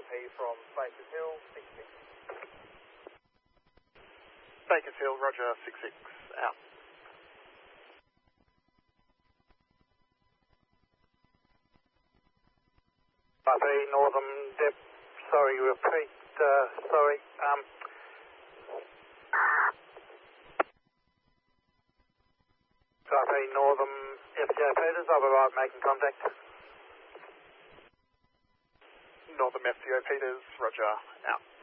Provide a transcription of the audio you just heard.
from Bakers Hill, 66. Bakers Hill, roger, 66, out. Northern Dep, sorry, repeat, sorry. Northern FCA Peters, I've arrived making contact. Northern FCO Peters, roger, out.